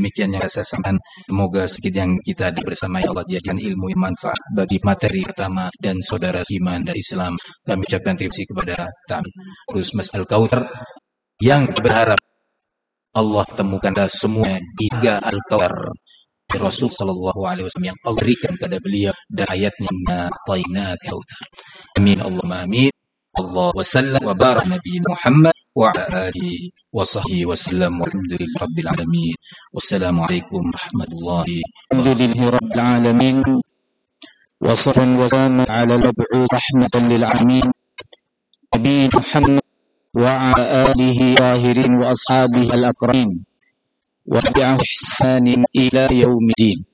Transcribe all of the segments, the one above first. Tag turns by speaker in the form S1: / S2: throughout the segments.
S1: demikian yang saya sampaikan. Semoga sedikit yang kita bersama Allah jadikan ilmu yang manfaat bagi materi pertama dan saudara iman dan Islam. Kami ucapkan terima kasih kepada Terus Mas Al-Kautsar yang berharap Allah temukan semua di tiga Al-Kautsar Rasul sallallahu alaihi wasallam yang Allah berikan kepada beliau dan ayatnya Ta'ina Kautsar. Amin Allahumma amin. Allah wasallam wa barak Nabi Muhammad wa ala alihi wa sahbihi wasallam walhamdulillahi rabbil alamin. Wassalamualaikum warahmatullahi
S2: alhamdulillahi rabbil alamin. Wa sallallahu wa sallam ala mab'uth rahmatan lil alamin Nabi Muhammad wa ala alihi tahirin wa ashabihi al-akramin wa bi'ah ihsanin ila yaumiddin.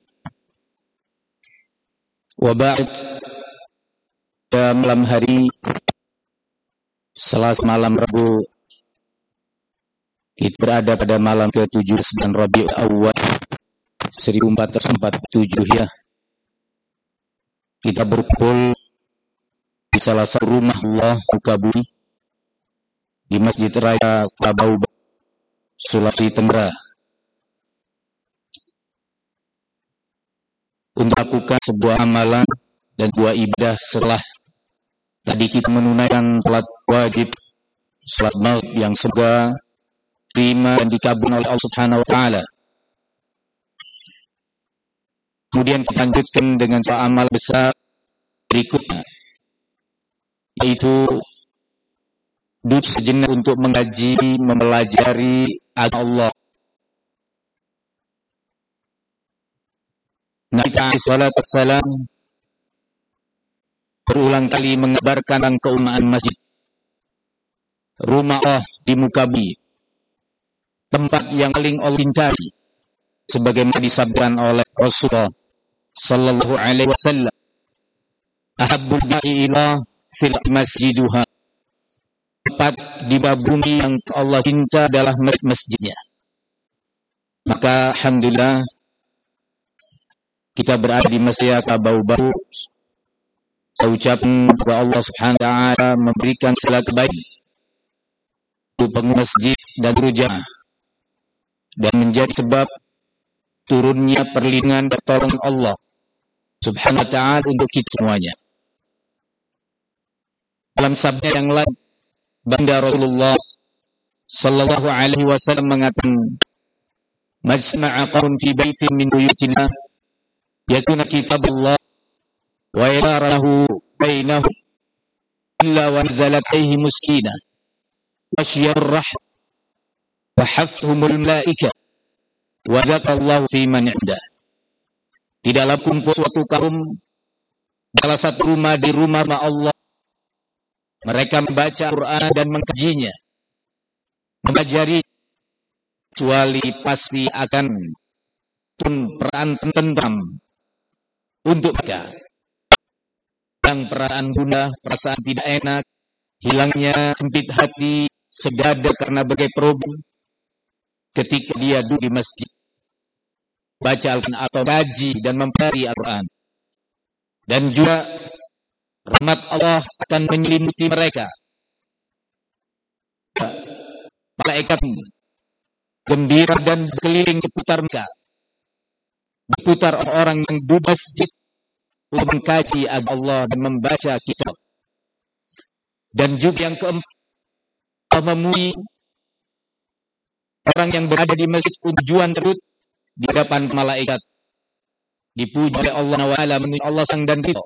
S2: Wa ba'd. Malam hari Selasa malam Rabu, kita berada pada malam ke-7 Rabiul Awwal 1447 ya. Kita berkumpul di salah satu rumah Allah muka bumi di Masjid Raya Kabau, Sulawesi Tenggara, untuk melakukan sebuah amalan dan sebuah ibadah setelah tadi kita menunaikan salat wajib, salat maghrib yang semoga terima dan dikabulkan oleh Allah Subhanahu wa taala. Kemudian kita lanjutkan dengan sebuah amal besar berikutnya, yaitu duduk sejenak untuk mengkaji, mempelajari agama Allah. Nabi alaihi salatu wassalam berulang kali mengabarkan tentang keutamaan masjid, rumah Allah di muka bumi, tempat yang paling Allah cintai, sebagaimana disabdakan oleh Rasulullah sallallahu alaihi wasallam, ahabbul bi'i ila fil masjiduha, tempat di bumi yang Allah cinta adalah masjidnya. Maka alhamdulillah kita berada di Masjid Kabau baru. Saya ucapkan kepada Allah Subhanahu wa taala memberikan segala kebaikan untuk penghuni masjid dan jamaah, dan menjadi sebab turunnya perlindungan dan pertolongan Allah Subhanahu wa taala untuk kita semuanya. Dalam sabda yang lain, Baginda Rasulullah sallallahu alaihi wasallam mengatakan, "Majtama'a qaumun fi baitin min buyutillah yatuna kitabullah wa yarahu bainahum illa wa nazalat alaihi muskina wasyar rahmat wa hafthumul malaika wa zakallahu fi man indah." Tidaklah kumpul suatu kaum salah satu rumah di rumah Allah, mereka membaca Al-Quran dan mengkajinya, mempelajari, kecuali pasti akan turun perasaan tentram untuk mereka, yang perasaan gundah, perasaan tidak enak, hilangnya sempit hati, sedada karena berbagai problem ketika dia duduk di masjid, baca Al-Quran atau kaji dan mempelajari Al-Quran. Dan juga rahmat Allah akan menyelimuti mereka. Malaikat gembira dan berkeliling seputar mereka, seputar orang yang duduk masjid untuk mengkaji agama Allah dan membaca kitab. Dan juga yang keempat, Allah memuji orang yang berada di masjid untuk tujuan tersebut di hadapan malaikat, dipuji oleh Allah Ta'ala, menuju Allah sang dan ridho.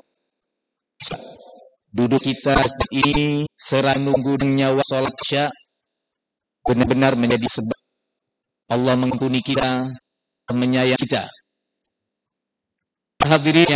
S2: Duduk kita ini serta nunggu nyawa sholat isya benar-benar menjadi sebab Allah mengampuni kita, menyayangi kita. Hadirin